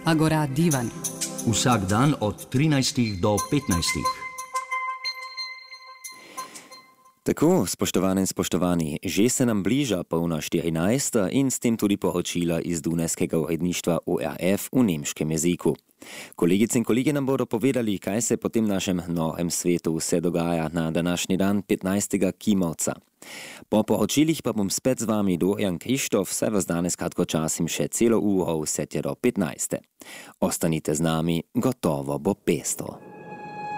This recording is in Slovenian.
Agora Divan. Vsak dan od 13 do 15. Tako, spoštovane in spoštovani, že se nam bliža polna 14. in s tem tudi poročila iz Dunajskega uredništva ORF v nemškem jeziku. Kolegice in kolegi nam bodo povedali, kaj se po tem našem novem svetu vse dogaja na današnji dan 15. Kimovca. Po poročilih pa bom spet z vami Dorian Krištof, saj vas danes kratkočasim še celo uro vse tje do 15. Ostanite z nami, gotovo bo pesto.